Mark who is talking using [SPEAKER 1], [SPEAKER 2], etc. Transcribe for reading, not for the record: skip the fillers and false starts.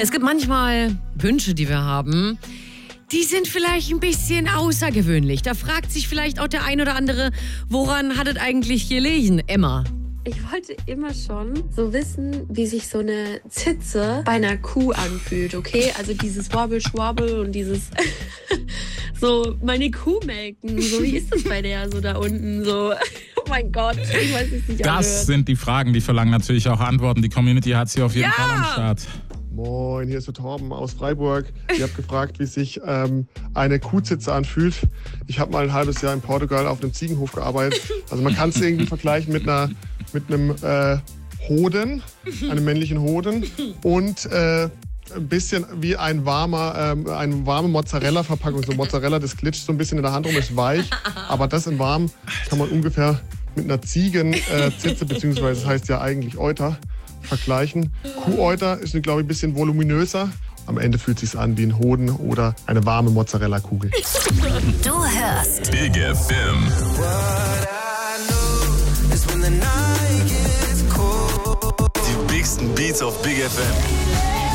[SPEAKER 1] Es gibt manchmal Wünsche, die wir haben, die sind vielleicht ein bisschen außergewöhnlich. Da fragt sich vielleicht auch der ein oder andere, woran hat es eigentlich gelegen, Emma?
[SPEAKER 2] Ich wollte immer schon so wissen, wie sich so eine Zitze bei einer Kuh anfühlt, okay? Also dieses Wobbel-Schwobbel und dieses so meine Kuh melken. So, wie ist das bei der so da unten? So, oh mein Gott, ich weiß es nicht.
[SPEAKER 3] Das sind die Fragen, die verlangen natürlich auch Antworten. Die Community hat sie auf jeden Fall am Start.
[SPEAKER 4] Moin, hier ist der Torben aus Freiburg. Ihr habt gefragt, wie sich eine Kuhzitze anfühlt. Ich habe mal ein halbes Jahr in Portugal auf einem Ziegenhof gearbeitet. Also man kann es irgendwie vergleichen mit einem Hoden, einem männlichen Hoden und ein bisschen wie eine warme Mozzarella-Verpackung. So Mozzarella, das glitscht so ein bisschen in der Hand rum, ist weich. Aber das in warm kann man ungefähr mit einer Ziegenzitze, beziehungsweise das heißt ja eigentlich Euter, vergleichen. Kuheuter ist, glaube ich, ein bisschen voluminöser. Am Ende fühlt es sich an wie ein Hoden oder eine warme Mozzarella-Kugel.
[SPEAKER 5] Du hörst
[SPEAKER 6] Big FM. Die bigsten Beats auf Big FM.